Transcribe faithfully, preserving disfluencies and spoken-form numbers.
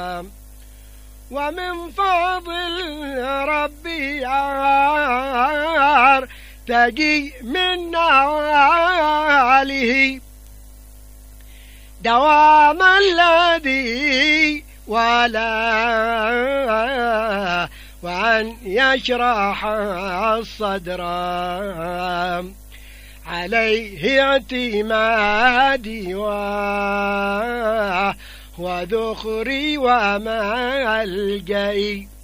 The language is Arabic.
ومن فضل ربي تجي من نواله دوام الذي ولا وأن يشرح الصدر عليه اعتمادي وذخري وملجئي